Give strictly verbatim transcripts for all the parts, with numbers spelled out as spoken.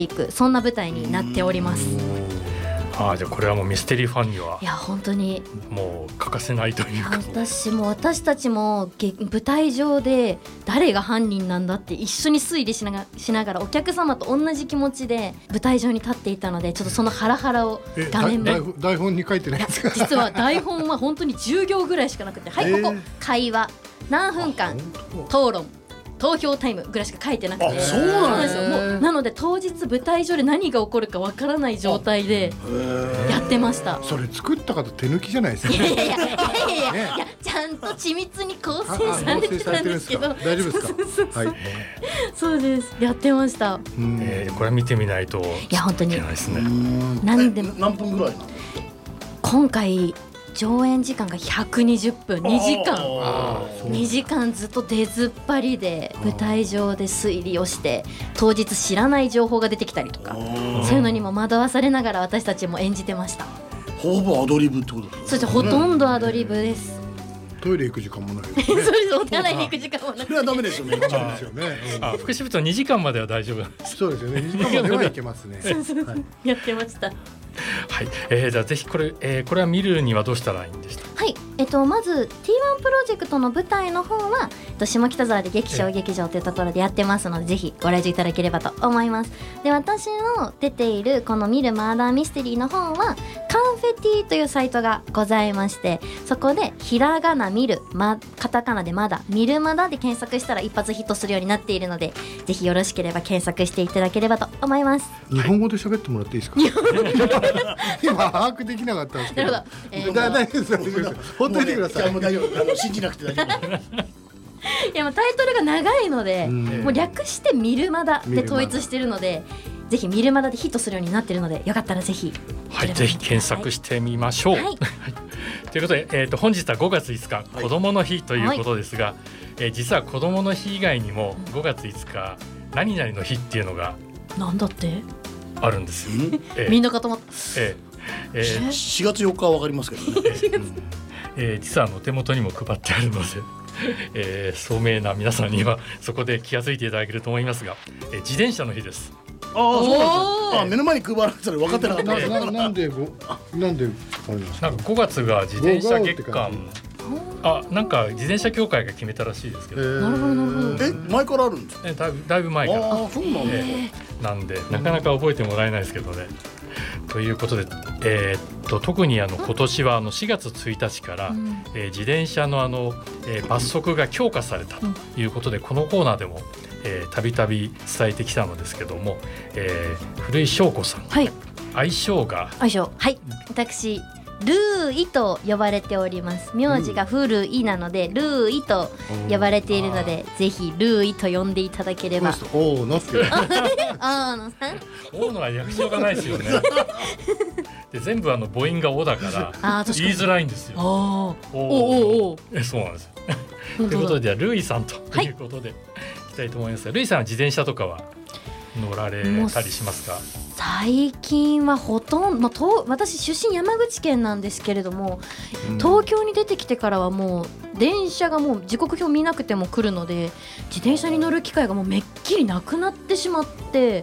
いく、そんな舞台になっております。 ああ、じゃあこれはもうミステリーファンにはいや本当にもう欠かせないというか、 私も私たちも舞台上で誰が犯人なんだって一緒に推理しながら、しながらお客様と同じ気持ちで舞台上に立っていたので、ちょっとそのハラハラを画面で。 台本に書いてないですか？ 実は台本は本当にじゅうぎょうぐらいしかなくて、はい、ここ会話何分間討論投票タイムぐらいしか書いてなくて、 そうなんですよ。もうなので当日舞台上で何が起こるかわからない状態でやってました。 それ作った方手抜きじゃないですか？ いやいやいやいやいや、いやちゃんと緻密に構成されてたんですけど。 大丈夫ですか？はい。 そうです、やってました。 えー、これは見てみないといや本当にいけないですね。 何でも何分ぐらい？ 今回上演時間がひゃくにじゅっぷん、にじかんにじかんずっと出ずっぱりで舞台上で推理をして、当日知らない情報が出てきたりとか、そういうのにも惑わされながら私たちも演じてました。 ほぼアドリブってことですね。 そしてほとんどアドリブです。 トイレ行く時間もないですね。 そうです、お手洗いに行く時間もなくて。 それはダメですよね。 そうですよね。 あ、福祉部とにじかんまでは大丈夫なんです。 そうですよね。にじかんまではいけますね。 やってました。 はい、えー、じゃあぜひこれ、えー、これは見るにはどうしたらいいんでした？ はい、えっと、まず ティーワン プロジェクトの舞台の方は、えっと、下北沢で劇場劇場というところでやってますので、ぜひご来場いただければと思います。で、私の出ているこの見るマーダーミステリーの方はカンフェティというサイトがございまして、そこでひらがな見る、ま、カタカナでまだ見るまだで検索したら一発ヒットするようになっているので、ぜひよろしければ検索していただければと思います。 日本語で喋ってもらっていいですか？今把握できなかったんですけど。 なるほど、えー、 大丈夫です、大丈夫です。ほっといてください。 もう大丈夫、あの信じなくて大丈夫。 いやもうタイトルが長いので、もう略して見るまだで統一してるので、ぜひ見るまだでヒットするようになってるので、よかったらぜひ、 はい、ぜひ検索してみましょう。はい、ということで、えー、と本日はごがついつか、子どもの日ということですが、はい、えー、実は子どもの日以外にもごがついつか何々の日っていうのがなんだってあるんですよ。 えー、みんな固まった。 えーえー、 しがつよっかはわかりますけどね。えーえー、実はあの手元にも配ってあるので、えー、聡明な皆さんにはそこで気が付いていただけると思いますが、えー、自転車の日です。 ああ、そうなんですよ。あ、目の前に配られてたら分かってなかった。 な, な, なんでごなんであれなんですか？ なんかごがつが自転車月間、あ、なんか自転車協会が決めたらしいですけど。 なるほどなるほど。 え、前からあるんですか？ え、だいぶだいぶ前から。 ああ、そうなんだ。 えー、なんでなかなか覚えてもらえないですけどね。ということで、えー、っと特にあの今年はあのしがつついたちから、うん、えー、自転車のあの、えー、罰則が強化されたということで、このコーナーでもたびたび伝えてきたのですけども、えー、古井翔子さん、はい、愛称が愛称、はい、私ルーイと呼ばれております。名字が古いなので、ルーイと呼ばれているので、ぜひルーイと呼んでいただければ。 大野助。 大野さん。 大野は略称がないですよね。で全部あの母音がおだから言いづらいんですよ。 おおおお。 え、そうなんですよ。ということで、ルイさんということで、はい、いきたいと思いますが、ルイさんは自転車とかは乗られたりしますか？ 最近はほとんど、まあ、と私出身山口県なんですけれども、うん、東京に出てきてからはもう電車がもう時刻表見なくても来るので、自転車に乗る機会がもうめっきりなくなってしまって、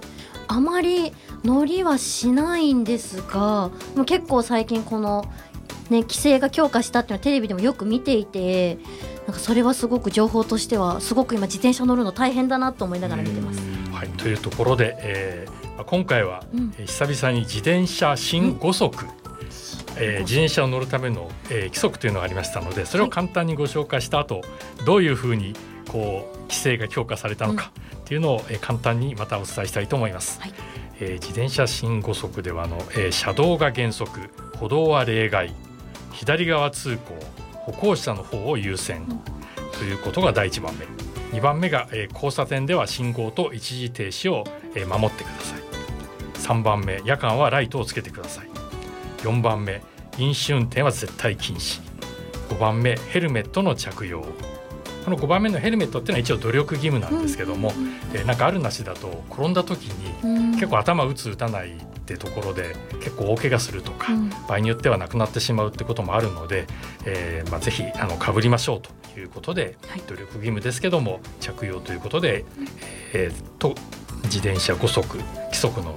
あまり乗りはしないんですが、もう結構最近この、ね、規制が強化したっていうのはテレビでもよく見ていて、なんかそれはすごく情報としてはすごく今自転車乗るの大変だなと思いながら見てます。 はい、というところで、えー、今回は、うん、久々に自転車新ごそく、うん、えー、自転車を乗るための、えー、規則というのがありましたので、それを簡単にご紹介した後、はい、どういうふうにこう規制が強化されたのかっていうのを、えー、簡単にまたお伝えしたいと思います。はい、えー、自転車新ごそくではあの、えー、車道が原則、歩道は例外、左側通行、歩行者の方を優先、うん、ということがだいいちばんめ。にばんめが、えー、交差点では信号と一時停止を、えー、守ってください。さんばんめ、夜間はライトをつけてください。よんばんめ、飲酒運転は絶対禁止。ごばんめ、ヘルメットの着用。このごばんめのヘルメットっていうのは一応努力義務なんですけども、うん、えー、なんかあるなしだと転んだ時に結構頭打つ打たないってところで結構大怪我するとか、うん、場合によっては亡くなってしまうってこともあるので、えーまあ、ぜひあの被りましょうということで、はい、努力義務ですけども着用ということで、えー、と自転車ご速規則の